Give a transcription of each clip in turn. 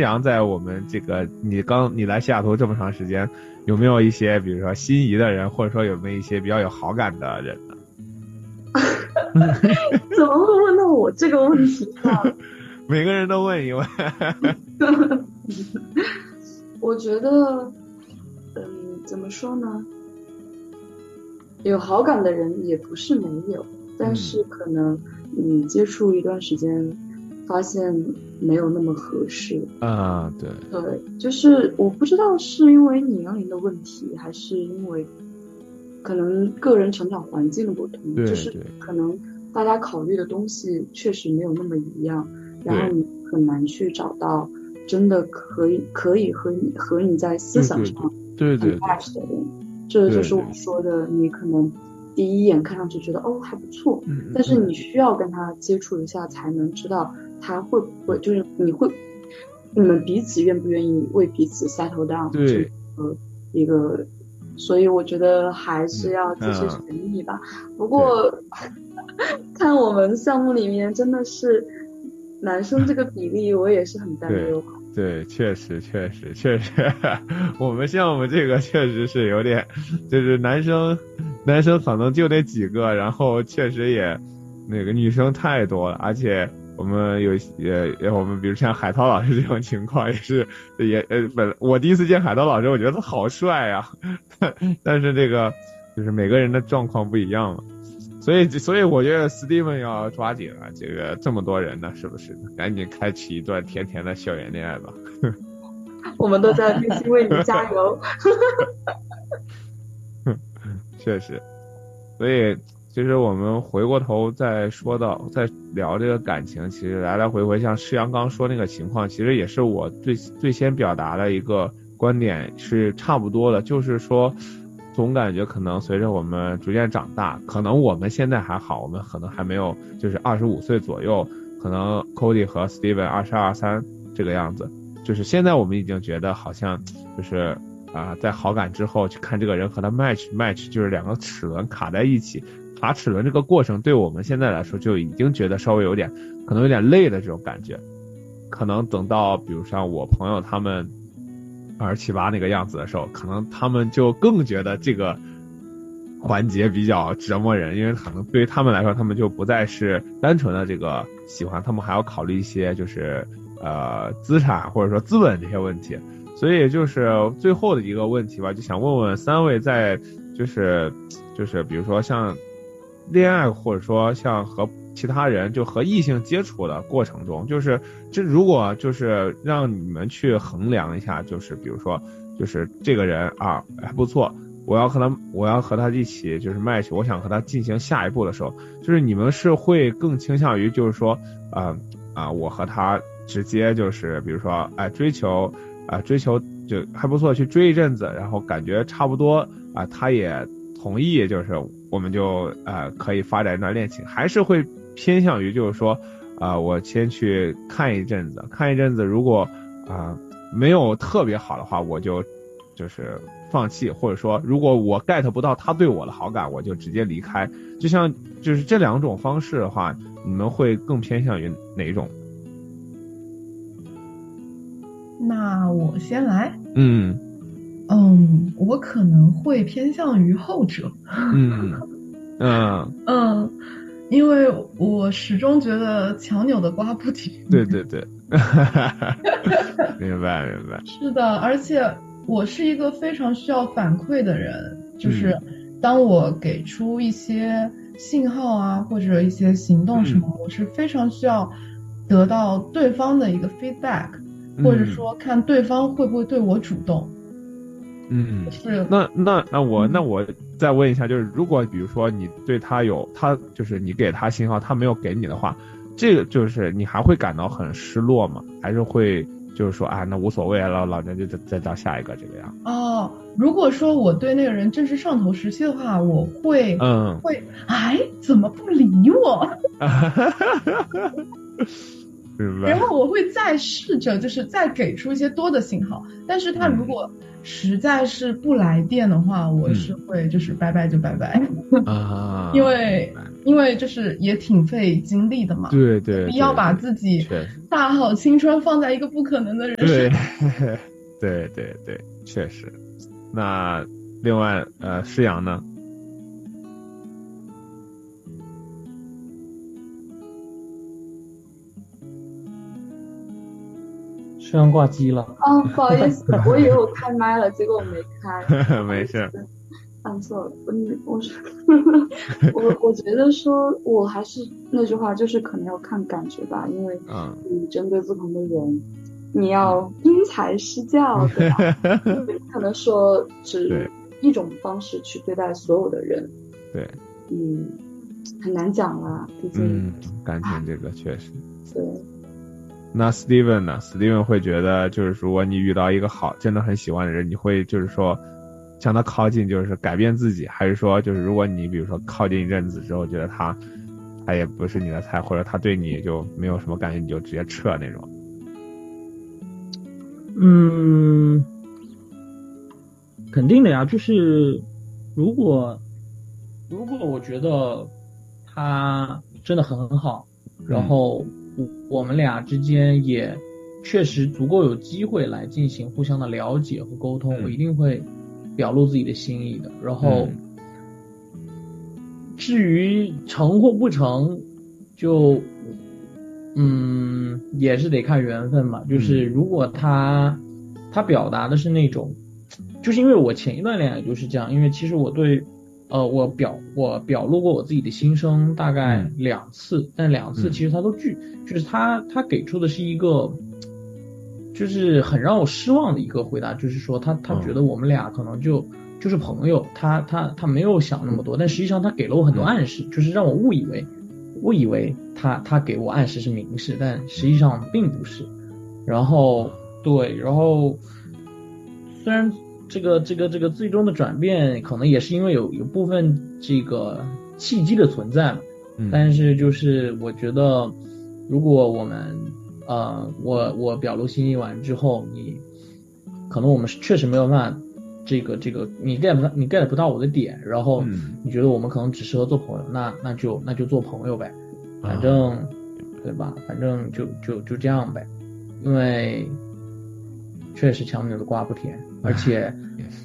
阳在我们这个你来西雅图这么长时间，有没有一些比如说心仪的人，或者说有没有一些比较有好感的人呢？ 怎么会问到我这个问题呢？ 每个人都问一问。 我觉得，怎么说呢？有好感的人也不是没有，但是可能你接触一段时间，发现没有那么合适。 啊，对， 对，就是我不知道是因为年龄的问题，还是因为可能个人成长环境的不同， 对就是可能大家考虑的东西确实没有那么一样，然后你很难去找到真的可以和你在思想上很 match 的人。这就是我说的，你可能第一眼看上去觉得哦还不错，但是你需要跟他接触一下才能知道他会不会，就是你们彼此愿不愿意为彼此 settle down 对一个，所以我觉得还是要继续寻觅吧。不过看我们项目里面真的是男生这个比例，我也是很担忧。 对，确实，我们项目这个确实是有点，就是男生可能就那几个，然后确实也那个女生太多了，而且我们我们比如像海涛老师这种情况我第一次见海涛老师，我觉得他好帅呀，但是这个就是每个人的状况不一样嘛。所以我觉得 Steven 要抓紧了，这个这么多人呢，是不是？赶紧开启一段甜甜的校园恋爱吧。 我们都在内心为你加油。 确实，所以其实我们回过头再聊这个感情，其实来来回回像施阳刚说那个情况，其实也是我最先表达的一个观点是差不多的，就是说总感觉可能随着我们逐渐长大，可能我们现在还好，我们可能还没有就是25岁左右，可能 Cody 和 Steven 22、23这个样子，就是现在我们已经觉得好像就是在好感之后去看这个人和他 match 就是两个齿轮卡在一起，卡齿轮这个过程对我们现在来说就已经觉得稍微可能有点累的这种感觉，可能等到比如像我朋友他们27、28那个样子的时候，可能他们就更觉得这个环节比较折磨人，因为可能对于他们来说，他们就不再是单纯的这个喜欢，他们还要考虑一些就是资产或者说资本这些问题。所以就是最后的一个问题吧，就想问问三位在就是比如说像恋爱或者说像和其他人就和异性接触的过程中，就是这如果就是让你们去衡量一下，就是比如说就是这个人还不错，我要和他一起就是 match， 我想和他进行下一步的时候，就是你们是会更倾向于就是说我和他直接就是比如说追求就还不错，去追一阵子，然后感觉差不多他也同意，就是我们就可以发展一段恋情，还是会偏向于就是说我先去看一阵子，如果没有特别好的话，我就是放弃，或者说如果我 get 不到他对我的好感，我就直接离开。就像就是这两种方式的话，你们会更偏向于哪一种？ 那我先来。我可能会偏向于后者。因为我始终觉得强扭的瓜不甜。 对明白是的，而且我是一个非常需要反馈的人，就是当我给出一些信号或者一些行动什么，我是非常需要得到对方的一个 feedback，或者说看对方会不会对我主动。是。 那我再问一下，就是如果比如说你对他就是你给他信号，他没有给你的话，这个就是你还会感到很失落吗？还是会就是说那无所谓了，老娘就再找下一个这个样？ 如果说我对那个人正是上头时期的话，我会怎么不理我？然后我会再试着就是再给出一些多的信号，但是他如果实在是不来电的话，我是会就是拜拜就拜拜啊， 因为就是也挺费精力的嘛， 对对， 必要把自己大好青春放在一个不可能的人身上。 对，确实。那另外施洋呢？ 施洋挂机了。 哦，不好意思，我以为我开麦了，结果我没开。 没事。 按错了，我觉得说，我还是那句话，就是可能要看感觉吧，因为你针对不同的人，你要因材施教，对吧？可能说只一种方式去对待所有的人， 对， 很难讲啦，毕竟感情这个确实。 对。 那 Steven 呢 ？Steven 会觉得，就是如果你遇到一个真的很喜欢的人，你会就是说向他靠近，就是改变自己，还是说就是如果你比如说靠近一阵子之后，觉得他也不是你的菜，或者他对你就没有什么感觉，你就直接撤那种？ 肯定的呀，就是如果我觉得他真的很好，然后我们俩之间也确实足够有机会来进行互相的了解和沟通，我一定会表露自己的心意的。然后至于成或不成，就也是得看缘分嘛。就是如果他表达的是那种，就是因为我前一段恋爱就是这样，因为其实我对我表露过我自己的心声大概2次，但2次其实他都就是他给出的是一个就是很让我失望的一个回答，就是说他觉得我们俩可能就是朋友，他没有想那么多，但实际上他给了我很多暗示，就是让我误以为他给我暗示是明示，但实际上并不是。然后虽然这个最终的转变可能也是因为有部分这个契机的存在嘛，但是就是我觉得如果我们我表露心意完之后，你可能我们确实没有办法这个你 get 不到我的点，然后你觉得我们可能只适合做朋友，那就做朋友呗，反正对吧，反正就这样呗，因为确实强扭的瓜不甜，而且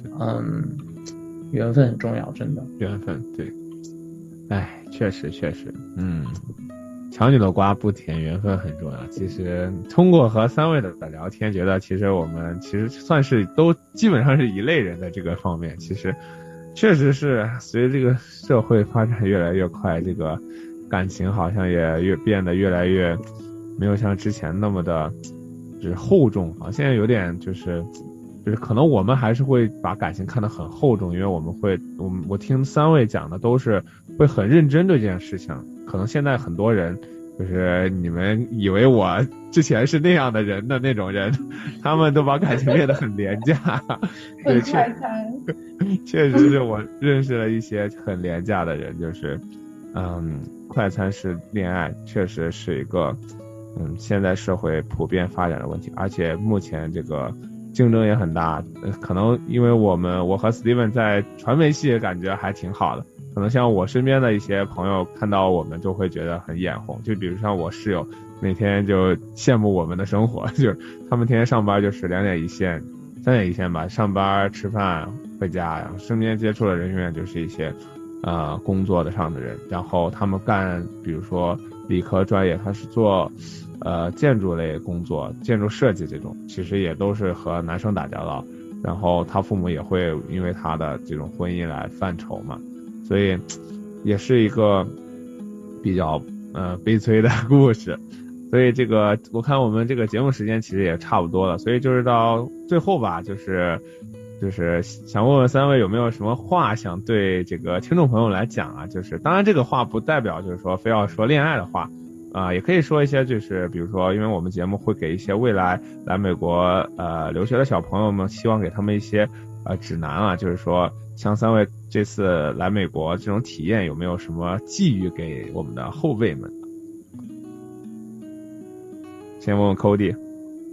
缘分很重要，真的缘分，对，确实强扭的瓜不甜，缘分很重要。其实通过和3位的聊天，觉得其实我们其实算是都基本上是一类人的这个方面，其实确实是随着这个社会发展越来越快，这个感情好像也变得越来越没有像之前那么的就是厚重啊，现在有点就是可能我们还是会把感情看得很厚重，因为我听3位讲的都是会很认真对这件事情。可能现在很多人就是你们以为我之前是那样的人的那种人，他们都把感情变得很廉价。 很快餐。 确实是我认识了一些很廉价的人，就是快餐式恋爱确实是一个现在社会普遍发展的问题，而且目前这个竞争也很大，可能因为我和 Steven 在传媒系感觉还挺好的，可能像我身边的一些朋友看到我们就会觉得很眼红，就比如像我室友每天就羡慕我们的生活，就是他们天天上班就是2点一线3点一线吧，上班吃饭回家，然后身边接触的人永远就是一些工作的上的人，然后他们干比如说理科专业，他是做建筑类工作，建筑设计这种，其实也都是和男生打交道，然后他父母也会因为他的这种婚姻来犯愁嘛，所以也是一个比较悲催的故事。所以这个我看我们这个节目时间其实也差不多了，所以就是到最后吧，就是想问问3位有没有什么话想对这个听众朋友来讲啊，就是当然这个话不代表就是说非要说恋爱的话也可以说一些就是比如说因为我们节目会给一些未来来美国留学的小朋友们，希望给他们一些指南啊，就是说像3位这次来美国这种体验有没有什么寄语给我们的后辈们？先问问 Cody。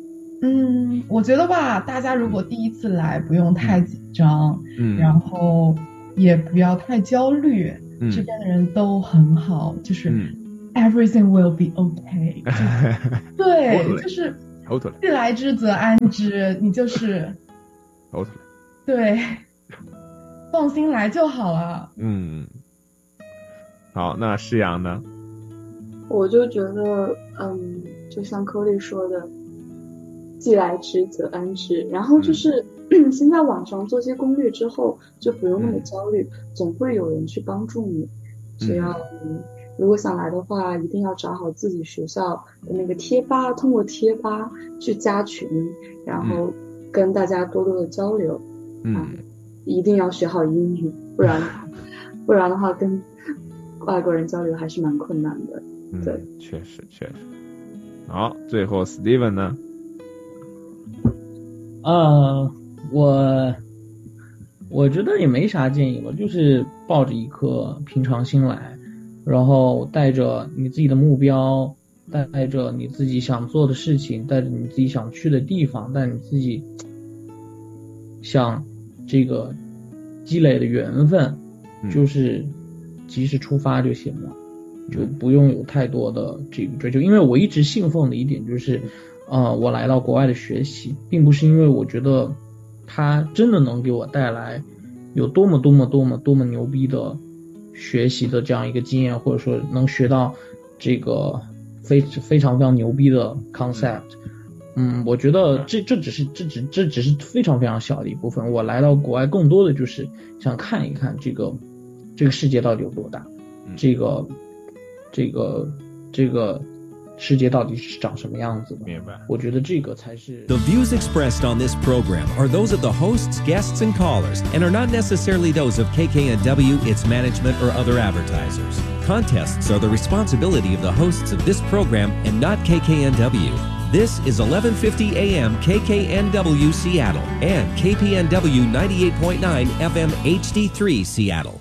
我觉得吧，大家如果第一次来，不用太紧张，然后也不要太焦虑，这边的人都很好，就是everything will be okay，对，就是既来之则安之，你就是对，放心来就好了。 好，那诗阳呢？ 我就觉得，就像柯丽说的，既来之则安之。然后就是先在网上做些攻略之后，就不用那么焦虑，总会有人去帮助你。只要你如果想来的话，一定要找好自己学校的那个贴吧，通过贴吧去加群，然后跟大家多多的交流。一定要学好英语，不然的话跟外国人交流还是蛮困难的。对， 确实。好，最后 Steven 呢？ 我觉得也没啥建议吧，就是抱着一颗平常心来，然后带着你自己的目标，带着你自己想做的事情，带着你自己想去的地方，带你自己想这个积累的缘分，就是及时出发就行了，就不用有太多的这个追求。因为我一直信奉的一点就是，我来到国外的学习，并不是因为我觉得它真的能给我带来有多么牛逼的学习的这样一个经验，或者说能学到这个非常牛逼的 concept。我觉得这只是非常小的一部分。我来到国外更多的就是想看一看这个世界到底有多大，这个世界到底是长什么样子的。 明白。 我觉得这个才是。 The views expressed on this program are those of the hosts, guests, and callers, and are not necessarily those of KKNW, its management, or other advertisers. Contests are the responsibility of the hosts of this program and not KKNW. This is 1150 AM KKNW Seattle and KPNW 98.9 FM HD3 Seattle.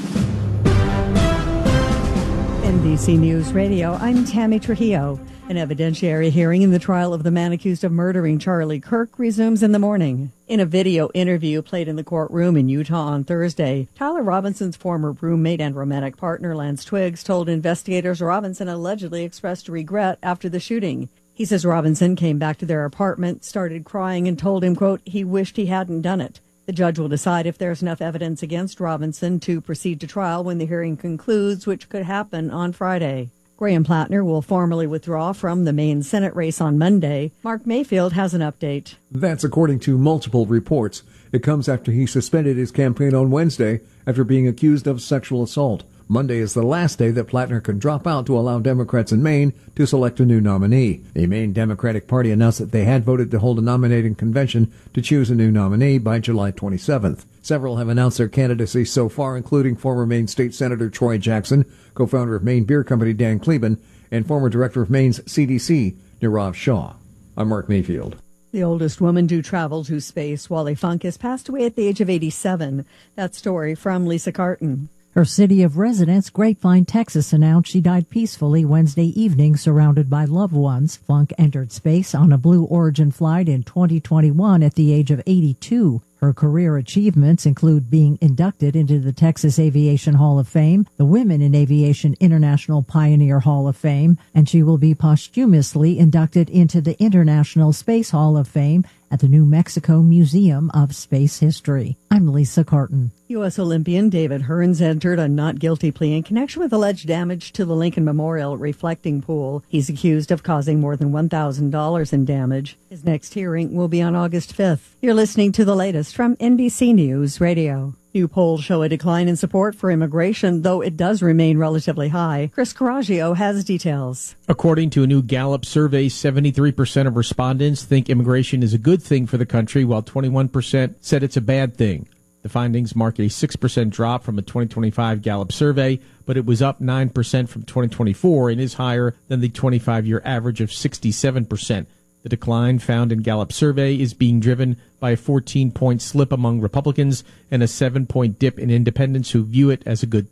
NBC News Radio, I'm Tammy Trujillo. An evidentiary hearing in the trial of the man accused of murdering Charlie Kirk resumes in the morning. In a video interview played in the courtroom in Utah on Thursday, Tyler Robinson's former roommate and romantic partner Lance Twiggs told investigators Robinson allegedly expressed regret after the shooting. He says Robinson came back to their apartment, started crying, and told him, quote, he wished he hadn't done it. The judge will decide if there's enough evidence against Robinson to proceed to trial when the hearing concludes, which could happen on Friday. Graham Plattner will formally withdraw from the Maine Senate race on Monday. Mark Mayfield has an update. That's according to multiple reports. It comes after he suspended his campaign on Wednesday after being accused of sexual assault. Monday is the last day that Plattner can drop out to allow Democrats in Maine to select a new nominee. The Maine Democratic Party announced that they had voted to hold a nominating convention to choose a new nominee by July 27th. Several have announced their candidacy so far, including former Maine State Senator Troy Jackson, co-founder of Maine Beer Company Dan Kleben, and former director of Maine's CDC, Nirav Shah. I'm Mark Mayfield. The oldest woman to travel to space, Wally Funk, has passed away at the age of 87. That story from Lisa Carton. Her city of residence, Grapevine, Texas, announced she died peacefully Wednesday evening surrounded by loved ones. Funk entered space on a Blue Origin flight in 2021 at the age of 82. Her career achievements include being inducted into the Texas Aviation Hall of Fame, the Women in Aviation International Pioneer Hall of Fame, and she will be posthumously inducted into the International Space Hall of Fame at the New Mexico Museum of Space History. I'm Lisa Carton. U.S. Olympian David Hearns entered a not guilty plea in connection with alleged damage to the Lincoln Memorial reflecting pool. He's accused of causing more than $1,000 in damage. His next hearing will be on August 5th. You're listening to the latest from NBC News Radio. New polls show a decline in support for immigration, though it does remain relatively high. Chris Coraggio has details. According to a new Gallup survey, 73% of respondents think immigration is a good thing for the country, while 21% said it's a bad thing. The findings mark a 6% drop from a 2025 Gallup survey, but it was up 9% from 2024 and is higher than the 25-year average of 67%. The decline found in Gallup survey is being driven by a 14-point slip among Republicans and a 7-point dip in independents who view it as a good thing.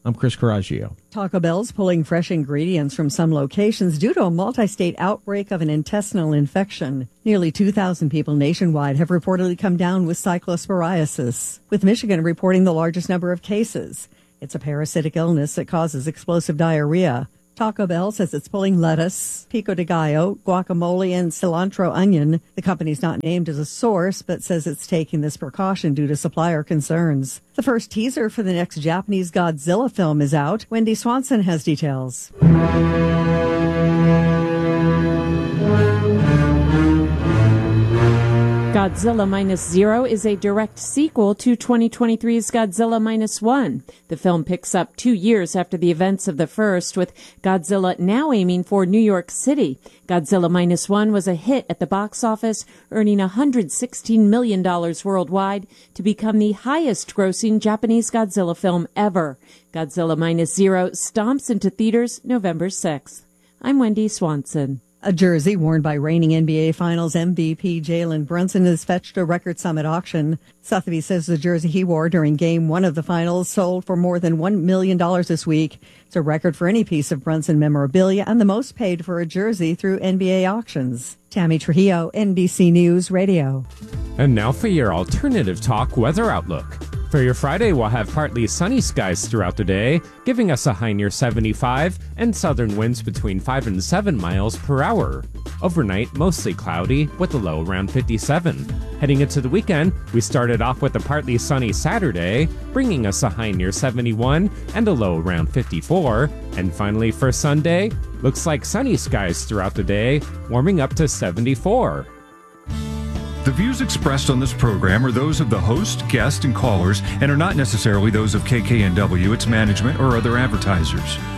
I'm Chris Coraggio. Taco Bell's pulling fresh ingredients from some locations due to a multi-state outbreak of an intestinal infection. Nearly 2,000 people nationwide have reportedly come down with cyclosporiasis, with Michigan reporting the largest number of cases. It's a parasitic illness that causes explosive diarrhea. Taco Bell says it's pulling lettuce, pico de gallo, guacamole, and cilantro onion. The company's not named as a source, but says it's taking this precaution due to supplier concerns. The first teaser for the next Japanese Godzilla film is out. Wendy Swanson has details. Godzilla Minus Zero is a direct sequel to 2023's Godzilla Minus One. The film picks up 2 years after the events of the first, with Godzilla now aiming for New York City. Godzilla Minus One was a hit at the box office, earning $116 million worldwide to become the highest-grossing Japanese Godzilla film ever. Godzilla Minus Zero stomps into theaters November 6th. I'm Wendy Swanson. A jersey worn by reigning NBA Finals MVP Jalen Brunson has fetched a record sum at auction. Sotheby says the jersey he wore during Game 1 of the Finals sold for more than $1 million this week. It's a record for any piece of Brunson memorabilia and the most paid for a jersey through NBA auctions. Tammy Trujillo, NBC News Radio. And now for your alternative talk weather outlook. For your Friday, we'll have partly sunny skies throughout the day, giving us a high near 75 and southern winds between 5 and 7 miles per hour. Overnight, mostly cloudy with a low around 57. Heading into the weekend, we started off with a partly sunny Saturday, bringing us a high near 71 and a low around 54. And finally for Sunday, looks like sunny skies throughout the day, warming up to 74. The views expressed on this program are those of the host, guest, and callers and are not necessarily those of KKNW, its management, or other advertisers.